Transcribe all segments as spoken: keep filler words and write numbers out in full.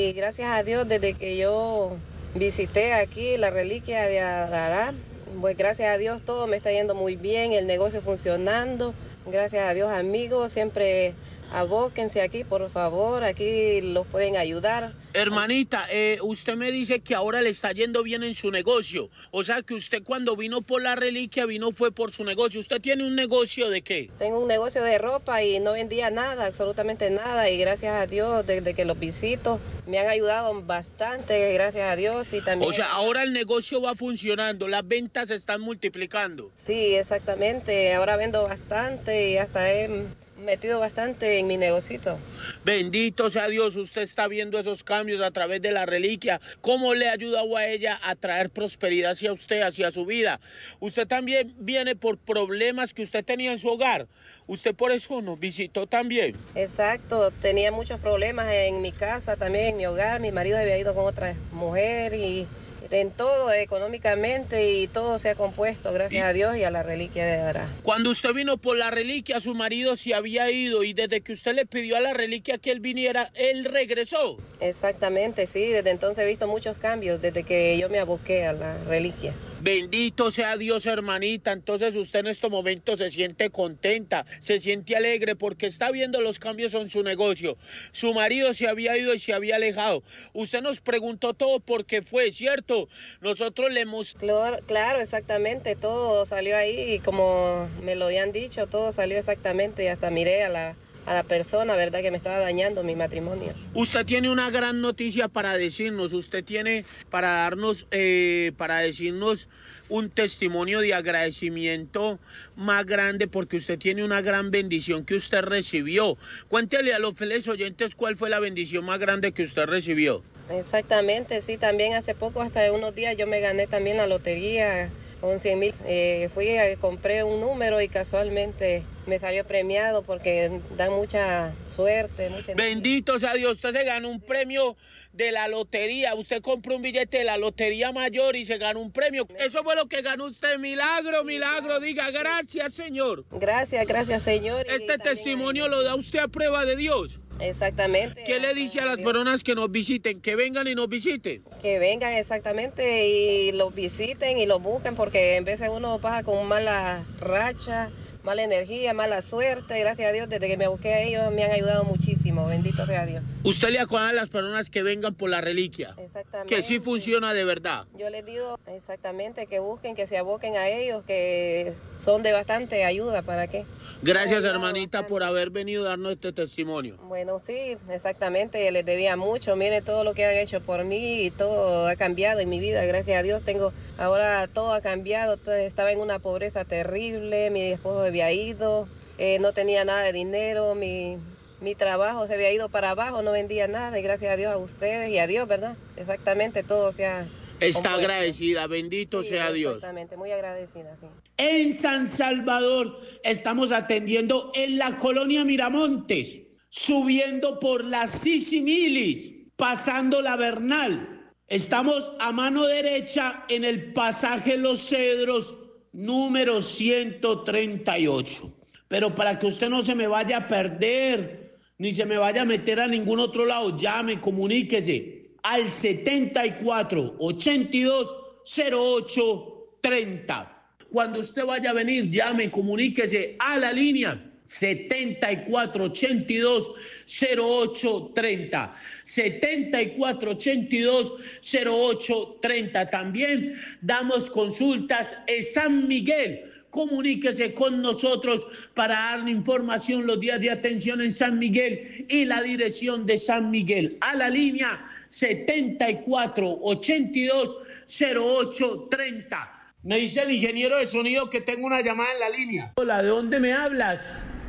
y gracias a Dios desde que yo visité aquí la reliquia de Arará, pues gracias a Dios todo me está yendo muy bien, el negocio funcionando, gracias a Dios amigos, siempre abóquense aquí por favor, aquí los pueden ayudar. Hermanita, eh, usted me dice que ahora le está yendo bien en su negocio, o sea que usted cuando vino por la reliquia vino fue por su negocio. ¿Usted tiene un negocio de qué? Tengo un negocio de ropa y no vendía nada, absolutamente nada, y gracias a Dios desde que los visito me han ayudado bastante, gracias a Dios. Y también... O sea, ahora el negocio va funcionando, las ventas se están multiplicando. Sí, exactamente, ahora vendo bastante y hasta he metido bastante en mi negocito. Bendito sea Dios, usted está viendo esos cambios a través de la reliquia. ¿Cómo le ha ayudado a ella a traer prosperidad hacia usted, hacia su vida? Usted también viene por problemas que usted tenía en su hogar. Usted por eso nos visitó también. Exacto, tenía muchos problemas en mi casa, también en mi hogar. Mi marido había ido con otra mujer y en todo, económicamente, y todo se ha compuesto, gracias a Dios y a la reliquia de Arará. Cuando usted vino por la reliquia, su marido se había ido y desde que usted le pidió a la reliquia que él viniera, él regresó. Exactamente, sí, desde entonces he visto muchos cambios, desde que yo me aboqué a la reliquia. Bendito sea Dios, hermanita. Entonces usted en estos momentos se siente contenta, se siente alegre porque está viendo los cambios en su negocio. Su marido se había ido y se había alejado. Usted nos preguntó todo por qué fue, ¿cierto? Nosotros le hemos... Claro, claro, exactamente, todo salió ahí y como me lo habían dicho, todo salió exactamente y hasta miré a la... a la persona, ¿verdad?, que me estaba dañando mi matrimonio. Usted tiene una gran noticia para decirnos, usted tiene para darnos, eh, para decirnos un testimonio de agradecimiento más grande porque usted tiene una gran bendición que usted recibió. Cuéntele a los fieles oyentes cuál fue la bendición más grande que usted recibió. Exactamente, sí, también hace poco, hasta unos días, yo me gané también la lotería con cien mil. Eh, fui, a, compré un número y casualmente me salió premiado porque dan mucha suerte. Mucha Bendito sea Dios, usted se ganó un premio de la lotería, usted compró un billete de la lotería mayor y se ganó un premio. Eso fue lo que ganó usted, milagro, milagro, diga gracias Señor. Gracias, gracias Señor. Este testimonio lo da usted a prueba de Dios. Exactamente. ¿Qué le dice a las personas que nos visiten? Que vengan y nos visiten. Que vengan exactamente y los visiten y los busquen porque en veces uno pasa con mala racha, mala energía, mala suerte. Gracias a Dios, desde que me busqué a ellos me han ayudado muchísimo. Bendito sea Dios. Usted le aconseja a las personas que vengan por la reliquia. Exactamente. Que sí funciona de verdad. Yo les digo exactamente que busquen, que se aboquen a ellos, que son de bastante ayuda. ¿Para qué? Gracias, hermanita, bastante por haber venido a darnos este testimonio. Bueno, sí, exactamente. Les debía mucho. Miren todo lo que han hecho por mí y todo ha cambiado en mi vida. Gracias a Dios tengo, ahora todo ha cambiado. Estaba en una pobreza terrible. Mi esposo había ido, eh, no tenía nada de dinero, mi, mi trabajo se había ido para abajo, no vendía nada y gracias a Dios a ustedes y a Dios, ¿verdad? Exactamente, todo se ha... Está agradecida, bendito sí, sea Dios. Exactamente, muy agradecida, sí. En San Salvador estamos atendiendo en la colonia Miramontes, subiendo por la Sisimilis, pasando la Bernal. Estamos a mano derecha en el pasaje Los Cedros, número ciento treinta y ocho. Pero para que usted no se me vaya a perder, ni se me vaya a meter a ningún otro lado, llame, comuníquese al setenta y cuatro, ochenta y dos, cero ocho, treinta. Cuando usted vaya a venir, llame, comuníquese a la línea setenta y cuatro, ochenta y dos, cero ocho, treinta. setenta y cuatro, ochenta y dos, cero ocho, treinta. También damos consultas en San Miguel. Comuníquese con nosotros para darle información los días de atención en San Miguel y la dirección de San Miguel. A la línea setenta y cuatro, ochenta y dos, cero ocho, treinta. Me dice el ingeniero de sonido que tengo una llamada en la línea. Hola, ¿de dónde me hablas?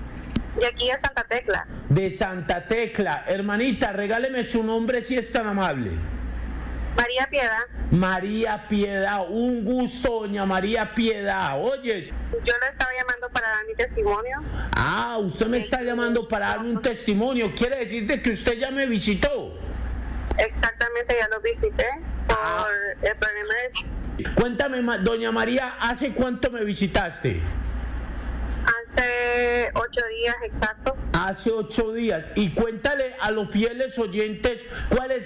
De aquí a Santa Tecla. De Santa Tecla. Hermanita, regáleme su nombre si es tan amable. María Piedad. María Piedad, un gusto, doña María Piedad. Oyes. Yo la estaba llamando para dar mi testimonio. Ah, usted me está llamando para darme un testimonio. Quiere decir de que usted ya me visitó. Exactamente, ya lo visité por ah. el problema de... Cuéntame, doña María, ¿hace cuánto me visitaste? Hace ocho días exacto. Hace ocho días. Y cuéntale a los fieles oyentes cuál es